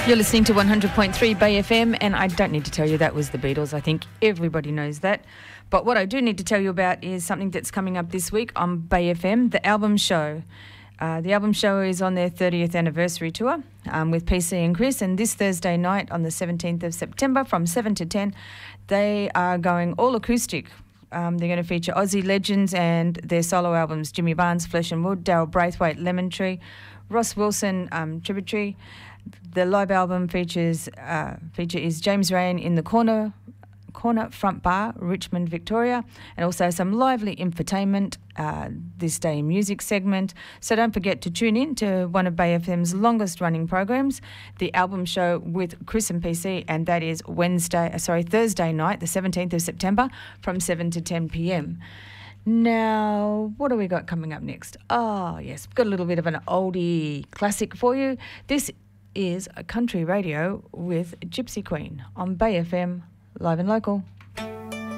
You're listening to 100.3 Bay FM, and I don't need to tell you that was the Beatles. I think everybody knows that. But what I do need to tell you about is something that's coming up this week on Bay FM, the album show. The album show is on their 30th anniversary tour with PC and Chris, and this Thursday night on the 17th of September from 7 to 10, they are going all acoustic. They're going to feature Aussie legends and their solo albums, Jimmy Barnes, Flesh and Wood, Daryl Braithwaite, Lemon Tree, Ross Wilson, Tributary. The live album feature is James Rain in the Corner Front Bar, Richmond, Victoria, and also some lively infotainment, This Day in Music segment. So don't forget to tune in to one of Bay FM's longest running programs, the album show with Chris and PC, and that is Thursday night, the 17th of September from 7 to 10 p.m. Now, what do we got coming up next? Oh, yes, we've got a little bit of an oldie classic for you. This is a country radio with Gypsy Queen on Bay FM, live and local.